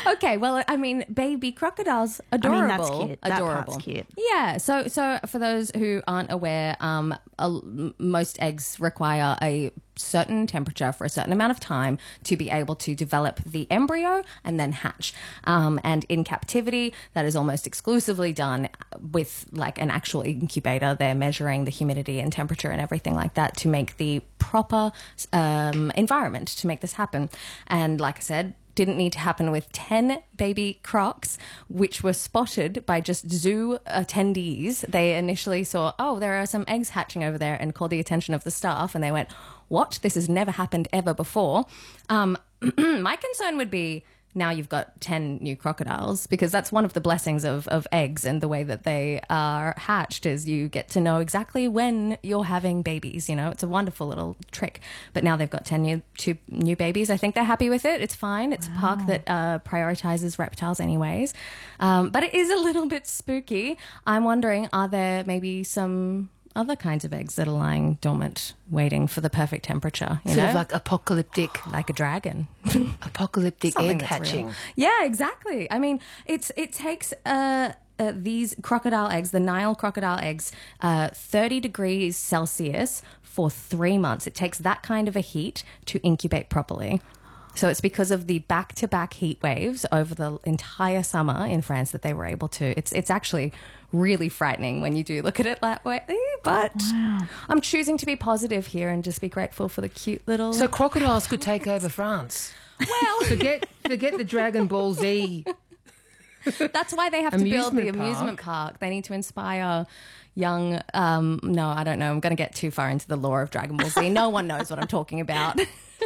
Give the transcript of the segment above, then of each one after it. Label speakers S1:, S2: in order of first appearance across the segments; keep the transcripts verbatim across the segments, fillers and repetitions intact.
S1: Okay, well, I mean, baby crocodiles, adorable.
S2: I mean, that's cute. That
S1: adorable.
S2: part's cute.
S1: Yeah. So, so for those who aren't aware, um, a, most eggs require a certain temperature for a certain amount of time to be able to develop the embryo and then hatch. Um, and in captivity, that is almost exclusively done with like an actual incubator. They're measuring the humidity and temperature and everything like that to make the proper um, environment to make this happen. And like I said, didn't need to happen with ten baby crocs, which were spotted by just zoo attendees. They initially saw, oh, there are some eggs hatching over there, and called the attention of the staff, and they went, what? This has never happened ever before. Um, my concern would be, now you've got ten new crocodiles, because that's one of the blessings of, of eggs and the way that they are hatched is you get to know exactly when you're having babies. You know, it's a wonderful little trick. But now they've got ten new, two new babies. I think they're happy with it. It's fine. It's wow. a park that uh, prioritizes reptiles anyways. Um, but it is a little bit spooky. I'm wondering, are there maybe some other kinds of eggs that are lying dormant, waiting for the perfect temperature? You
S3: sort
S1: know?
S3: of like apocalyptic,
S1: like a dragon,
S3: apocalyptic egg hatching.
S1: Real. Yeah, exactly. I mean, it's it takes uh, uh, these crocodile eggs, the Nile crocodile eggs, uh, thirty degrees Celsius for three months. It takes that kind of a heat to incubate properly. So it's because of the back-to-back heat waves over the entire summer in France that they were able to. It's it's actually really frightening when you do look at it that way. But wow. I'm choosing to be positive here and just be grateful for the cute little...
S3: So crocodiles could take over France.
S1: Well...
S3: forget forget the Dragon Ball Z.
S1: That's why they have to build the amusement park. They need to inspire young... Um, no, I don't know. I'm going to get too far into the lore of Dragon Ball Z. No one knows what I'm talking about.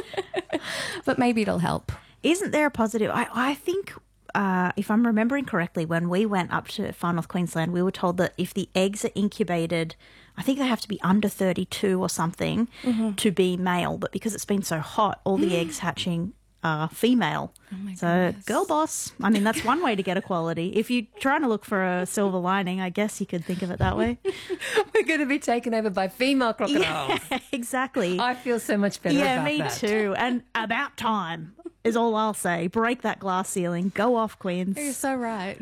S1: But maybe it'll help.
S2: Isn't there a positive? I, I think, uh, if I'm remembering correctly, when we went up to Far North Queensland, we were told that if the eggs are incubated, I think they have to be under thirty-two or something mm-hmm. to be male. But because it's been so hot, all the eggs hatching are female.
S1: Oh my
S2: so,
S1: goodness.
S2: Girl boss. I mean, that's one way to get equality. If you're trying to look for a silver lining, I guess you could think of it that way.
S3: We're going to be taken over by female crocodiles.
S2: Yeah, exactly.
S3: I feel so much better
S2: yeah,
S3: about
S2: me
S3: that.
S2: too. And about time is all I'll say. Break that glass ceiling. Go off, Queens.
S1: You're so right.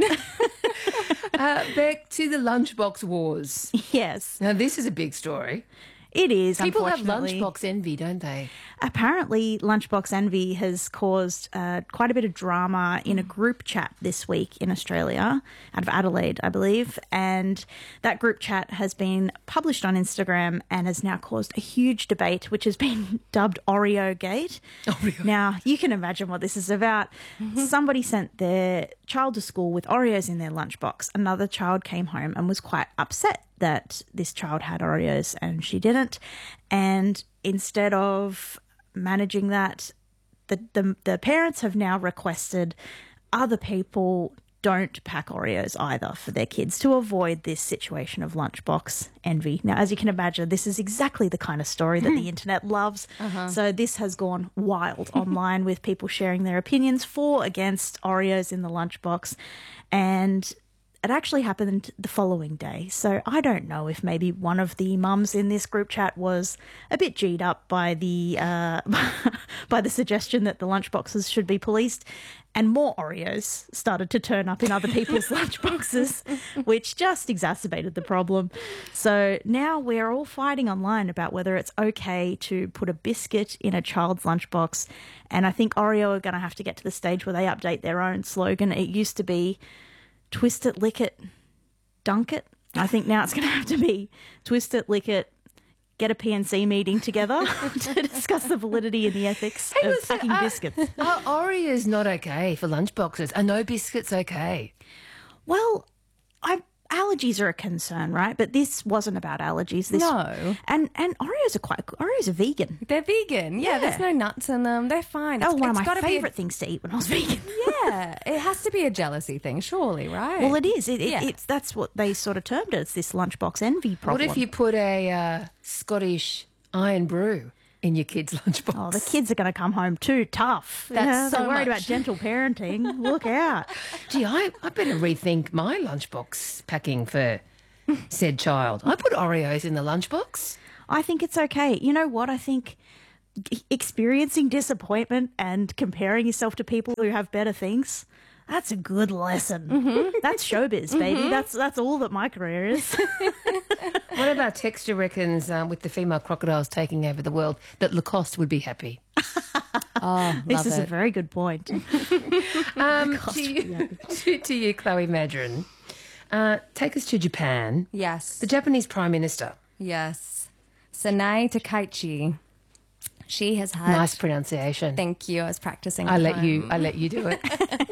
S3: uh, back to the lunchbox wars.
S2: Yes.
S3: Now, this is a big story.
S2: It is,
S3: People have
S2: unfortunately.
S3: lunchbox envy, don't they?
S2: Apparently, lunchbox envy has caused uh, quite a bit of drama in a group chat this week in Australia, out of Adelaide, I believe. And that group chat has been published on Instagram and has now caused a huge debate, which has been dubbed Oreo Gate.
S3: Oreo.
S2: Now, you can imagine what this is about. Mm-hmm. Somebody sent their child to school with Oreos in their lunchbox. Another child came home and was quite upset that this child had Oreos and she didn't. And instead of managing that, the, the, the parents have now requested other people don't pack Oreos either for their kids to avoid this situation of lunchbox envy. Now, as you can imagine, this is exactly the kind of story that the internet loves. Uh-huh. So this has gone wild online with people sharing their opinions for, against Oreos in the lunchbox. And it actually happened the following day. So I don't know if maybe one of the mums in this group chat was a bit G'd up by the uh, by the suggestion that the lunchboxes should be policed, and more Oreos started to turn up in other people's lunchboxes, which just exacerbated the problem. So now we're all fighting online about whether it's okay to put a biscuit in a child's lunchbox. And I think Oreo are going to have to get to the stage where they update their own slogan. It used to be twist it, lick it, dunk it. I think now it's going to have to be twist it, lick it, get a P N C meeting together to discuss the validity and the ethics
S3: Hey,
S2: of
S3: listen,
S2: packing
S3: uh,
S2: biscuits.
S3: Are Oreos not okay for lunchboxes? Are no biscuits okay?
S2: Well, I allergies are a concern, right? But this wasn't about allergies. This,
S1: No.
S2: and and Oreos are quite Oreos are vegan.
S1: They're vegan. Yeah,
S2: Yeah.
S1: there's no nuts in them. They're fine.
S2: That was one of
S1: it's
S2: my
S1: gotta
S2: favourite
S1: be
S2: things to eat when I was vegan.
S1: a, Yeah, it has to be a jealousy thing, surely, right?
S2: Well, it is. It, it,
S1: Yeah.
S2: It's that's what they sort of termed it. It's this lunchbox envy problem.
S3: What if you put a uh, Scottish iron brew in your kid's lunchbox?
S2: Oh, the kids are going to come home too tough.
S1: That's
S2: Yeah,
S1: so
S2: they're worried
S1: much.
S2: about gentle parenting. Look out.
S3: Gee, I, I better rethink my lunchbox packing for said child. I put Oreos in the lunchbox.
S2: I think it's okay. You know what? I think g- experiencing disappointment and comparing yourself to people who have better things, That's a good lesson. That's showbiz, baby. That's that's all that my career is.
S3: One of our texture reckons um, with the female crocodiles taking over the world that Lacoste would be happy.
S1: Oh,
S2: This
S1: love
S2: is a
S1: it.
S2: very good point.
S3: Um, to, you, to, to you, Chloe Madron, uh, take us to Japan.
S1: Yes.
S3: The Japanese Prime Minister.
S1: Yes. Sanae Takaichi. She has had.
S3: Nice pronunciation.
S1: Thank you. I was practicing.
S3: I
S1: at
S3: let
S1: home.
S3: you. I let you do it.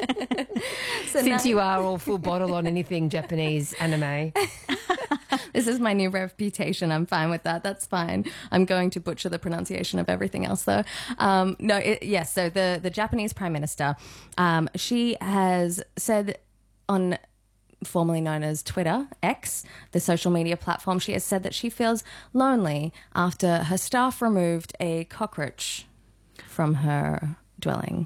S3: Since you are all full bottle on anything Japanese anime.
S1: This is my new reputation. I'm fine with that. That's fine. I'm going to butcher the pronunciation of everything else, though. Um, no, it, yes. So the the Japanese Prime Minister, um, she has said on, formerly known as Twitter, X, the social media platform, she has said that she feels lonely after her staff removed a cockroach from her dwelling.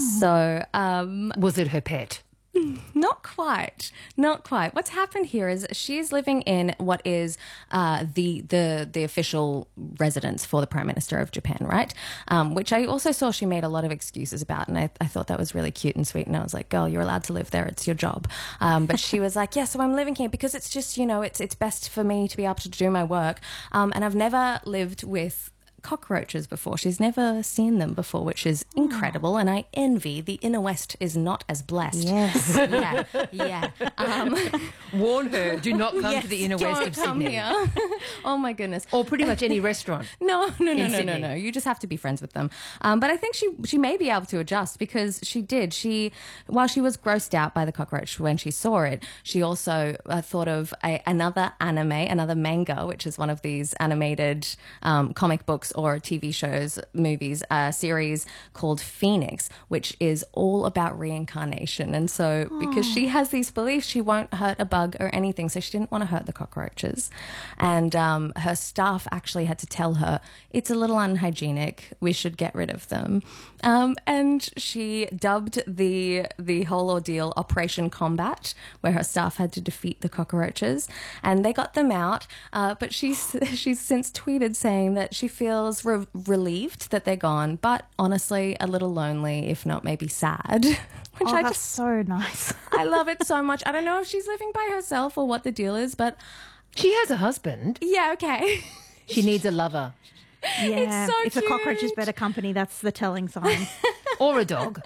S1: So, um,
S3: Was it her pet?
S1: not quite, not quite. What's happened here is she's living in what is uh, the the the official residence for the Prime Minister of Japan, right? Um, which I also saw she made a lot of excuses about, and I, I thought that was really cute and sweet. And I was like, "Girl, you're allowed to live there; it's your job." Um, but she was like, "Yeah, so I'm living here because it's just you know it's it's best for me to be able to do my work, um, and I've never lived with." cockroaches before. She's never seen them before, which is incredible, and I envy the inner west is not as blessed.
S2: Yes.
S1: Yeah, yeah. Um,
S3: Warn her, do not come
S1: yes,
S3: to the inner
S1: don't
S3: west of
S1: come
S3: Sydney.
S1: here. Oh my goodness.
S3: Or pretty much any restaurant.
S1: No, no, no,
S3: In
S1: no, no,
S3: Sydney.
S1: no. You just have to be friends with them. Um, but I think she she may be able to adjust because she did. She while she was grossed out by the cockroach when she saw it, she also uh, thought of a, another anime, another manga, which is one of these animated um, comic books or T V shows, movies, a series called Phoenix, which is all about reincarnation. And so because she has these beliefs, she won't hurt a bug or anything. So she didn't want to hurt the cockroaches. And um, her staff actually had to tell her, it's a little unhygienic. We should get rid of them. Um, and she dubbed the the whole ordeal Operation Combat, where her staff had to defeat the cockroaches. And they got them out. Uh, but she's, she's since tweeted saying that she feels re- relieved that they're gone, but honestly, a little lonely, if not maybe sad. Which
S2: Oh,
S1: I
S2: that's
S1: just,
S2: so nice.
S1: I love it so much. I don't know if she's living by herself or what the deal is, but
S3: She has a husband.
S1: yeah, okay.
S3: She needs a lover.
S2: Yeah.
S1: so
S2: if a cockroach is
S1: cute.
S2: better company, that's the telling sign.
S3: Or a dog.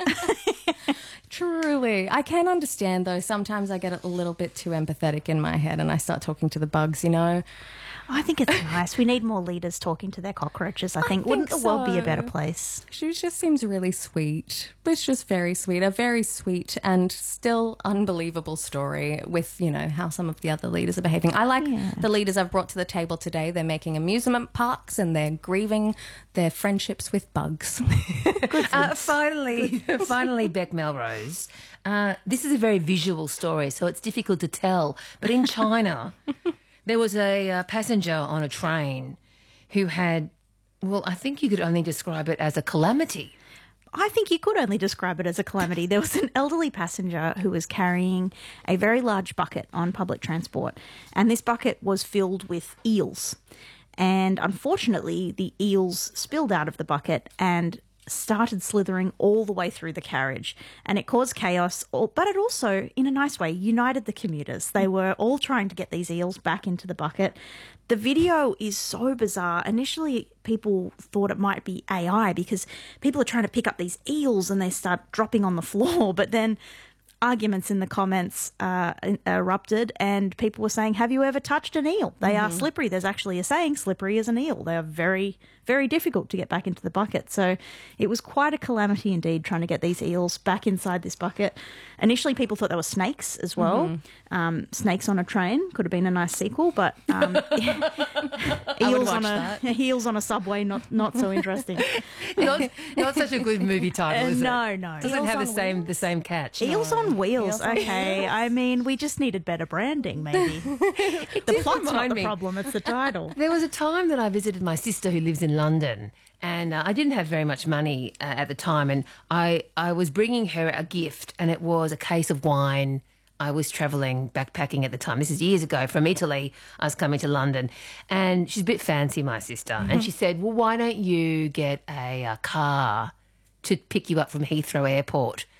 S1: Truly. I can understand, though. Sometimes I get a little bit too empathetic in my head and I start talking to the bugs, you know?
S2: I think it's nice. We need more leaders talking to their cockroaches, I think. Wouldn't
S1: think
S2: the world be a
S1: so.
S2: better place?
S1: She just seems really sweet. It's just very sweet. A very sweet and still unbelievable story with, you know, how some of the other leaders are behaving. I like the leaders I've brought to the table today. They're making amusement parks and they're grieving their friendships with bugs.
S3: Uh, finally, finally, Beck Melrose. Uh, this is a very visual story, so it's difficult to tell. But in China, there was a uh, passenger on a train who had, well, I think you could only describe it as a calamity.
S2: I think you could only describe it as a calamity. There was an elderly passenger who was carrying a very large bucket on public transport, and this bucket was filled with eels. And unfortunately, the eels spilled out of the bucket and started slithering all the way through the carriage, and it caused chaos, but it also, in a nice way, united the commuters. They were all trying to get these eels back into the bucket. The video is so bizarre. Initially, people thought it might be A I because people are trying to pick up these eels and they start dropping on the floor, but then arguments in the comments uh, erupted and people were saying, have you ever touched an eel? They are slippery. There's actually a saying, slippery as an eel. They are very, very difficult to get back into the bucket. So it was quite a calamity indeed trying to get these eels back inside this bucket. Initially, people thought they were snakes as well. Mm-hmm. Um, snakes on a train could have been a nice sequel, but um, eels on a eels on a subway, not not so interesting.
S3: Not, not such a good movie title, is it?
S2: no, no.
S3: Doesn't
S1: Eels
S3: have the
S1: on
S3: same the same catch.
S2: Eels on wheels.
S1: Eels on
S2: Okay, I mean, we just needed better branding, maybe. The
S3: did
S2: plot's not
S3: remind
S2: the
S3: me.
S2: problem; it's the title.
S3: There was a time that I visited my sister who lives in London, and uh, I didn't have very much money uh, at the time, and I, I was bringing her a gift, and it was a case of wine. I was travelling, backpacking at the time. This is years ago from Italy. I was coming to London, and she's a bit fancy, my sister,
S2: Mm-hmm.
S3: and she said, well, why don't you get a, uh car to pick you up from Heathrow Airport